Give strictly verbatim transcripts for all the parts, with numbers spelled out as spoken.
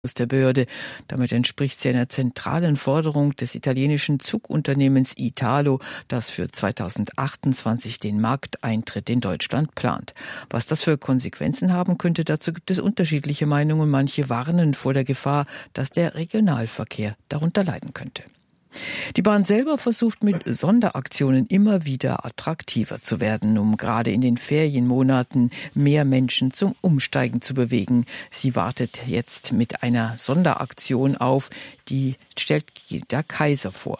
der Behörde. Damit entspricht sie einer zentralen Forderung des italienischen Zugunternehmens Italo, das für zweitausendachtundzwanzig den Markteintritt in Deutschland plant. Was das für Konsequenzen haben könnte, dazu gibt es unterschiedliche Meinungen. Manche warnen vor der Gefahr, dass der Regionalverkehr darunter leiden könnte. Die Bahn selber versucht mit Sonderaktionen immer wieder attraktiver zu werden, um gerade in den Ferienmonaten mehr Menschen zum Umsteigen zu bewegen. Sie wartet jetzt mit einer Sonderaktion auf, die stellt der Kaiser vor.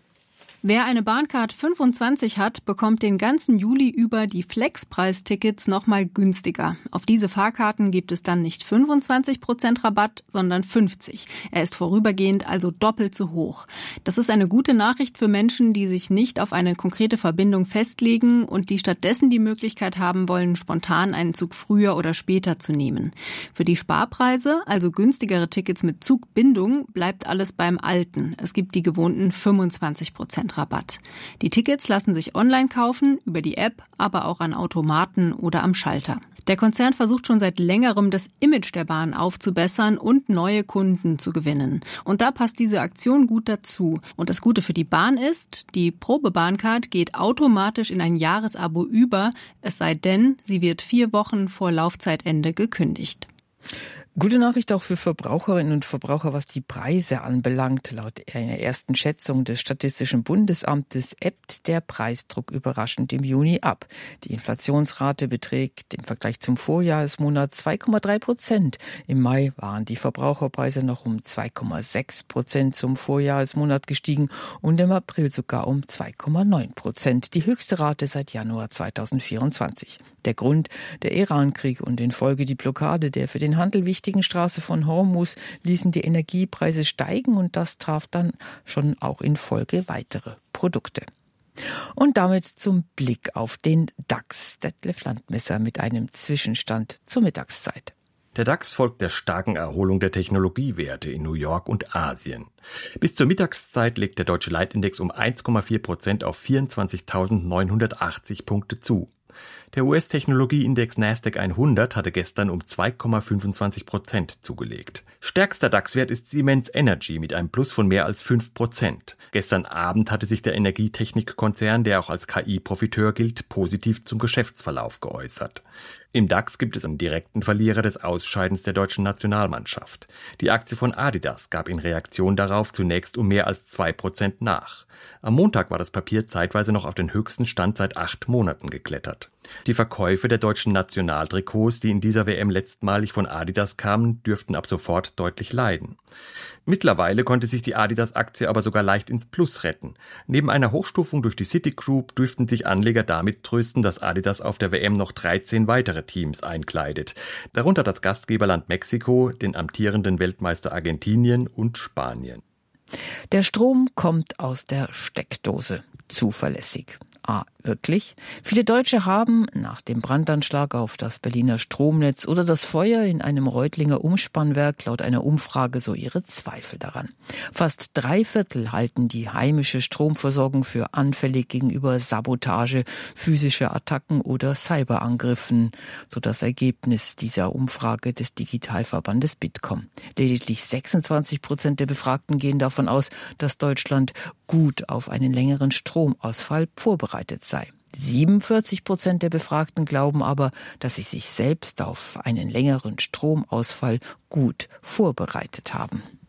Wer eine Bahncard fünfundzwanzig hat, bekommt den ganzen Juli über die Flexpreistickets nochmal günstiger. Auf diese Fahrkarten gibt es dann nicht fünfundzwanzig Prozent Rabatt, sondern fünfzig. Er ist vorübergehend also doppelt so hoch. Das ist eine gute Nachricht für Menschen, die sich nicht auf eine konkrete Verbindung festlegen und die stattdessen die Möglichkeit haben wollen, spontan einen Zug früher oder später zu nehmen. Für die Sparpreise, also günstigere Tickets mit Zugbindung, bleibt alles beim Alten. Es gibt die gewohnten fünfundzwanzig Prozent Rabatt. Die Tickets lassen sich online kaufen, über die App, aber auch an Automaten oder am Schalter. Der Konzern versucht schon seit längerem, das Image der Bahn aufzubessern und neue Kunden zu gewinnen. Und da passt diese Aktion gut dazu. Und das Gute für die Bahn ist, die Probebahncard geht automatisch in ein Jahresabo über, es sei denn, sie wird vier Wochen vor Laufzeitende gekündigt. Gute Nachricht auch für Verbraucherinnen und Verbraucher, was die Preise anbelangt. Laut einer ersten Schätzung des Statistischen Bundesamtes ebbt der Preisdruck überraschend im Juni ab. Die Inflationsrate beträgt im Vergleich zum Vorjahresmonat zwei Komma drei Prozent. Im Mai waren die Verbraucherpreise noch um zwei Komma sechs Prozent zum Vorjahresmonat gestiegen und im April sogar um zwei Komma neun Prozent. Die höchste Rate seit Januar zweitausendvierundzwanzig. Der Grund, der Irankrieg und in Folge die Blockade der für den Handel wichtigen Straße von Hormuz ließen die Energiepreise steigen und das traf dann schon auch in Folge weitere Produkte. Und damit zum Blick auf den DAX. Detlef Landmesser mit einem Zwischenstand zur Mittagszeit. Der DAX folgt der starken Erholung der Technologiewerte in New York und Asien. Bis zur Mittagszeit legt der deutsche Leitindex um eins Komma vier Prozent auf vierundzwanzigtausendneunhundertachtzig Punkte zu. Der U S-Technologieindex Nasdaq hundert hatte gestern um zwei Komma fünfundzwanzig Prozent zugelegt. Stärkster DAX-Wert ist Siemens Energy mit einem Plus von mehr als fünf Prozent. Gestern Abend hatte sich der Energietechnikkonzern, der auch als K I-Profiteur gilt, positiv zum Geschäftsverlauf geäußert. Im DAX gibt es einen direkten Verlierer des Ausscheidens der deutschen Nationalmannschaft. Die Aktie von Adidas gab in Reaktion darauf zunächst um mehr als zwei Prozent nach. Am Montag war das Papier zeitweise noch auf den höchsten Stand seit acht Monaten geklettert. Die Verkäufe der deutschen Nationaltrikots, die in dieser W M letztmalig von Adidas kamen, dürften ab sofort deutlich leiden. Mittlerweile konnte sich die Adidas-Aktie aber sogar leicht ins Plus retten. Neben einer Hochstufung durch die Citigroup dürften sich Anleger damit trösten, dass Adidas auf der W M noch dreizehn weitere Teams einkleidet. Darunter das Gastgeberland Mexiko, den amtierenden Weltmeister Argentinien und Spanien. Der Strom kommt aus der Steckdose. Zuverlässig. Ah, wirklich? Viele Deutsche haben nach dem Brandanschlag auf das Berliner Stromnetz oder das Feuer in einem Reutlinger Umspannwerk laut einer Umfrage so ihre Zweifel daran. Fast drei Viertel halten die heimische Stromversorgung für anfällig gegenüber Sabotage, physische Attacken oder Cyberangriffen, so das Ergebnis dieser Umfrage des Digitalverbandes Bitkom. Lediglich sechsundzwanzig Prozent der Befragten gehen davon aus, dass Deutschland gut auf einen längeren Stromausfall vorbereitet sei. siebenundvierzig Prozent der Befragten glauben aber, dass sie sich selbst auf einen längeren Stromausfall gut vorbereitet haben.